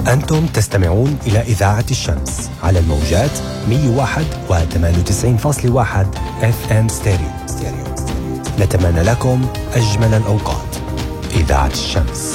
أنتم تستمعون إلى إذاعة الشمس على الموجات 101.98.1 FM ستيريو. نتمنى لكم أجمل الأوقات. إذاعة الشمس.